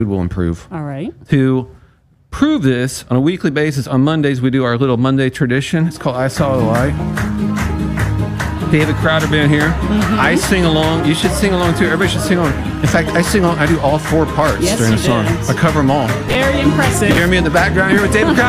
will improve. All right. To prove this on a weekly basis, on Mondays we do our little Monday tradition. It's called I Saw the Light. David Crowder been here. I sing along. You should sing along too. Everybody should sing along. In fact, I sing along. I do all 4 parts during the song. I cover them all. Very impressive. You hear me in the background here with David Crowder?